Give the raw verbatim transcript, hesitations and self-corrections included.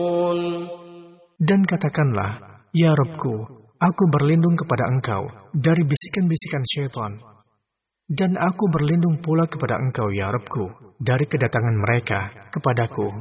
Dan katakanlah, Ya Rabbku, aku berlindung kepada Engkau dari bisikan-bisikan syaitan. Dan aku berlindung pula kepada Engkau, Ya Rabbku, dari kedatangan mereka kepadaku